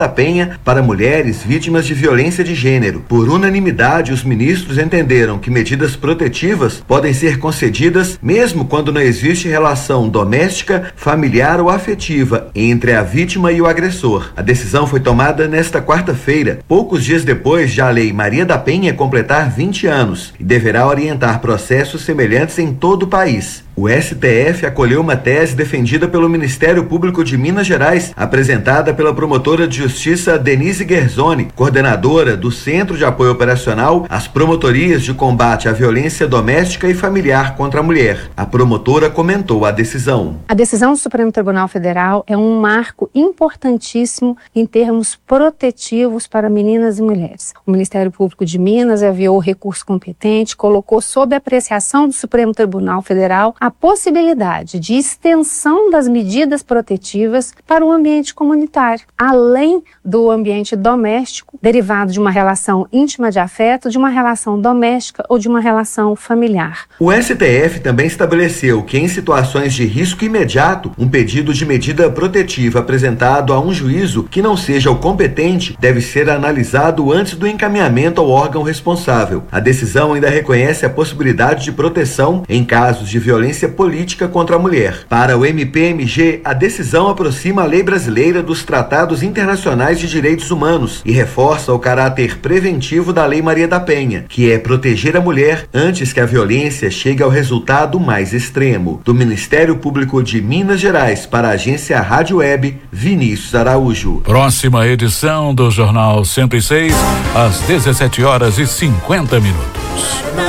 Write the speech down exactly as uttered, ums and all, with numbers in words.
da Penha para mulheres vítimas de violência de gênero. Por unanimidade, os ministros entenderam que medidas protetivas podem ser concedidas mesmo quando não existe relação doméstica, familiar ou afetiva entre a vítima e o agressor. A decisão foi tomada nesta quarta-feira, poucos dias depois de a Lei Maria da Penha completar vinte anos, e deverá orientar processos semelhantes em todo o país. O S T F acolheu uma tese defendida pelo Ministério Público de Minas Gerais, apresentada pela promotora de justiça Denise Guerzoni, coordenadora do Centro de Apoio Operacional às Promotorias de Combate à Violência Doméstica e Familiar contra a Mulher. A promotora comentou a decisão. A decisão do Supremo Tribunal Federal é um marco importantíssimo em termos protetivos para meninas e mulheres. O Ministério Público de Minas enviou o recurso competente, colocou sob apreciação do Supremo Tribunal Federal a possibilidade de extensão das medidas protetivas para o ambiente comunitário, além do ambiente doméstico, derivado de uma relação íntima de afeto, de uma relação doméstica ou de uma relação familiar. O S T F também estabeleceu que, em situações de risco imediato, um pedido de medida protetiva apresentado a um juízo que não seja o competente deve ser analisado antes do encaminhamento ao órgão responsável. A decisão ainda reconhece a possibilidade de proteção em casos de violência política contra a mulher. Para o M P M G, a decisão aproxima a lei brasileira dos tratados internacionais de direitos humanos e reforça o caráter preventivo da Lei Maria da Penha, que é proteger a mulher antes que a violência chegue ao resultado mais extremo. Do Ministério Público de Minas Gerais para a agência Rádio Web, Vinícius Araújo. Próxima edição do Jornal cento e seis, às dezessete horas e cinquenta minutos.